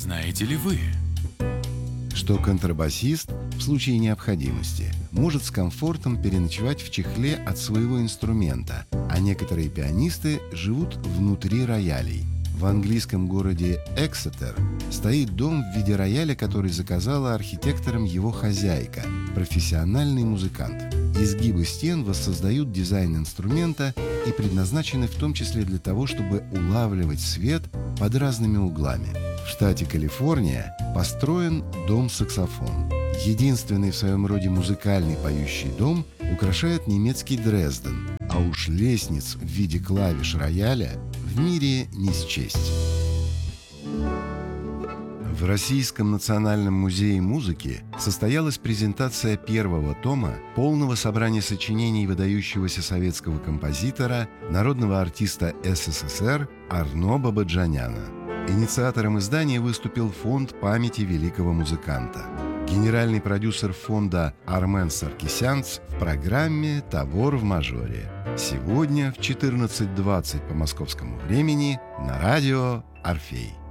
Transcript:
знаете ли вы, что контрабасист в случае необходимости может с комфортом переночевать в чехле от своего инструмента, а некоторые пианисты живут внутри роялей. В английском городе Эксетер стоит дом в виде рояля, который заказала архитектором его хозяйка, профессиональный музыкант. Изгибы стен воссоздают дизайн инструмента и предназначены в том числе для того, чтобы улавливать свет под разными углами. В штате Калифорния построен дом-саксофон. Единственный в своем роде музыкальный поющий дом украшает немецкий Дрезден, а уж лестниц в виде клавиш рояля в мире не счесть. В Российском национальном музее музыки состоялась презентация первого тома полного собрания сочинений выдающегося советского композитора, народного артиста СССР Арно Бабаджаняна. Инициатором издания выступил Фонд памяти великого музыканта. Генеральный продюсер фонда Армен Саркисянц в программе «Тавор в мажоре». Сегодня в 14:20 по московскому времени на радио «Орфей».